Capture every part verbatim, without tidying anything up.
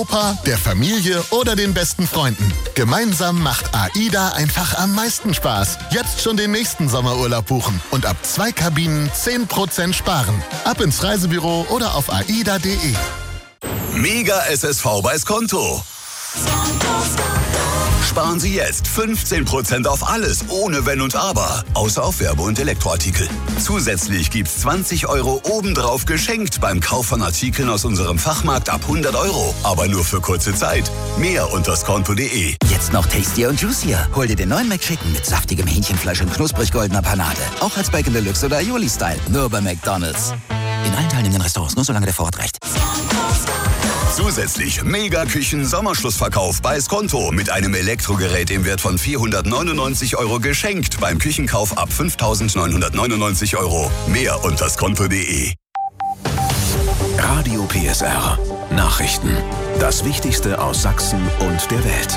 Opa, der Familie oder den besten Freunden. Gemeinsam macht AIDA einfach am meisten Spaß. Jetzt schon den nächsten Sommerurlaub buchen und ab zwei Kabinen zehn Prozent sparen. Ab ins Reisebüro oder auf aida punkt de. Mega S S V bei Skonto. Sparen Sie jetzt fünfzehn Prozent auf alles, ohne Wenn und Aber, außer auf Werbe- und Elektroartikel. Zusätzlich gibt's zwanzig Euro obendrauf geschenkt beim Kauf von Artikeln aus unserem Fachmarkt ab hundert Euro. Aber nur für kurze Zeit. Mehr unter skonto punkt de. Jetzt noch tastier und juicier. Hol dir den neuen McChicken mit saftigem Hähnchenfleisch und knusprig goldener Panade. Auch als Bacon Deluxe oder Aioli-Style. Nur bei McDonald's. In allen teilnehmenden Restaurants, nur solange der Vorrat reicht. Zusätzlich Mega-Küchen-Sommerschlussverkauf bei Skonto mit einem Elektrogerät im Wert von vierhundertneunundneunzig Euro geschenkt beim Küchenkauf ab fünftausendneunhundertneunundneunzig Euro. Mehr unter skonto punkt de. Radio P S R. Nachrichten. Das Wichtigste aus Sachsen und der Welt.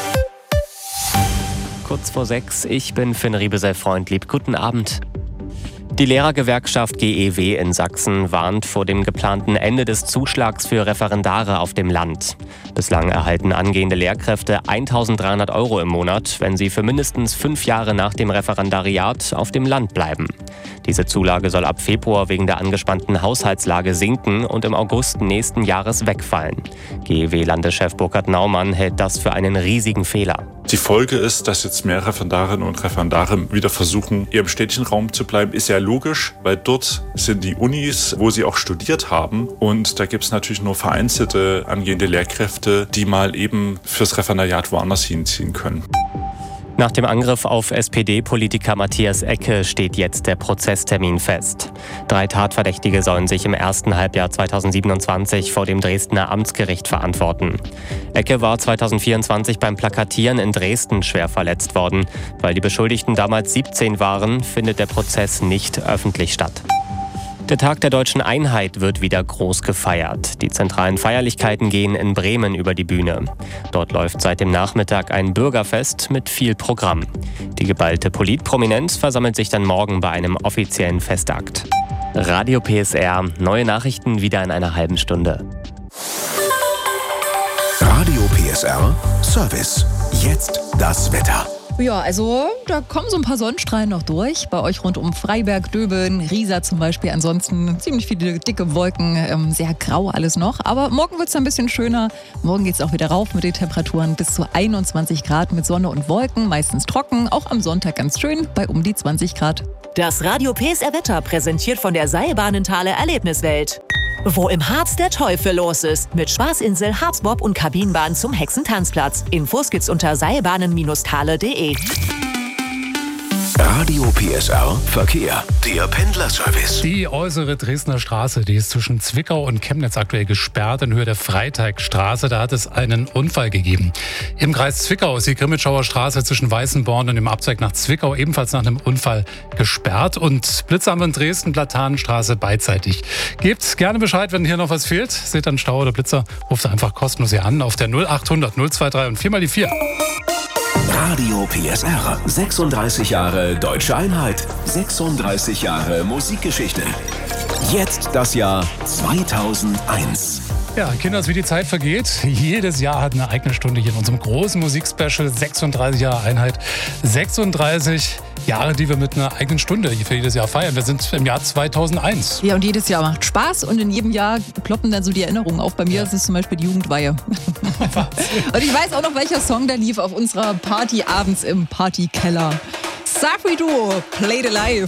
Kurz vor sechs, ich bin Finn Riebesell-Freundlieb. Guten Abend. Die Lehrergewerkschaft G E W in Sachsen warnt vor dem geplanten Ende des Zuschlags für Referendare auf dem Land. Bislang erhalten angehende Lehrkräfte eintausenddreihundert Euro im Monat, wenn sie für mindestens fünf Jahre nach dem Referendariat auf dem Land bleiben. Diese Zulage soll ab Februar wegen der angespannten Haushaltslage sinken und im August nächsten Jahres wegfallen. G E W-Landeschef Burkhard Naumann hält das für einen riesigen Fehler. Die Folge ist, dass jetzt mehr Referendarinnen und Referendare wieder versuchen, im städtischen Raum zu bleiben. Ist ja logisch, weil dort sind die Unis, wo sie auch studiert haben. Und da gibt es natürlich nur vereinzelte angehende Lehrkräfte, die mal eben fürs Referendariat woanders hinziehen können. Nach dem Angriff auf S P D-Politiker Matthias Ecke steht jetzt der Prozesstermin fest. Drei Tatverdächtige sollen sich im ersten Halbjahr zweitausendsiebenundzwanzig vor dem Dresdner Amtsgericht verantworten. Ecke war zweitausendvierundzwanzig beim Plakatieren in Dresden schwer verletzt worden. Weil die Beschuldigten damals siebzehn waren, findet der Prozess nicht öffentlich statt. Der Tag der Deutschen Einheit wird wieder groß gefeiert. Die zentralen Feierlichkeiten gehen in Bremen über die Bühne. Dort läuft seit dem Nachmittag ein Bürgerfest mit viel Programm. Die geballte Politprominenz versammelt sich dann morgen bei einem offiziellen Festakt. Radio P S R, neue Nachrichten wieder in einer halben Stunde. Radio P S R Service. Jetzt das Wetter. Ja, also da kommen so ein paar Sonnenstrahlen noch durch. Bei euch rund um Freiberg, Döbeln, Riesa zum Beispiel. Ansonsten ziemlich viele dicke Wolken, ähm, sehr grau alles noch. Aber morgen wird es ein bisschen schöner. Morgen geht es auch wieder rauf mit den Temperaturen bis zu einundzwanzig Grad mit Sonne und Wolken. Meistens trocken, auch am Sonntag ganz schön bei um die zwanzig Grad. Das Radio P S R Wetter präsentiert von der Seilbahnenthaler Erlebniswelt. Wo im Harz der Teufel los ist. Mit Spaßinsel, Harzbob und Kabinenbahn zum Hexentanzplatz. Infos gibt's unter seilbahnen Thaler punkt de. Radio P S R Verkehr. Der Pendlerservice. Die äußere Dresdner Straße, die ist zwischen Zwickau und Chemnitz aktuell gesperrt in Höhe der Freiteigstraße. Da hat es einen Unfall gegeben. Im Kreis Zwickau ist die Grimmitschauer Straße zwischen Weißenborn und dem Abzweig nach Zwickau ebenfalls nach einem Unfall gesperrt. Und Blitzamt in Dresden, Platanenstraße beidseitig. Gebt gerne Bescheid, wenn hier noch was fehlt. Seht dann Stau oder Blitzer, ruft einfach kostenlos hier an auf der null achthundert null dreiundzwanzig und vier mal die vier. Radio P S R. sechsunddreißig Jahre Deutsche Einheit. sechsunddreißig Jahre Musikgeschichte. Jetzt das Jahr zweitausendeins. Ja, Kinders, wie die Zeit vergeht. Jedes Jahr hat eine eigene Stunde hier in unserem großen Musikspecial. sechsunddreißig Jahre Einheit. sechsunddreißig Jahre, die wir mit einer eigenen Stunde für jedes Jahr feiern. Wir sind im Jahr zweitausendeins. Ja, und jedes Jahr macht Spaß und in jedem Jahr ploppen dann so die Erinnerungen auf. Bei mir ja. ist es zum Beispiel die Jugendweihe. Und ich weiß auch noch, welcher Song da lief auf unserer Party abends im Partykeller. Safri Duo, Played Alive.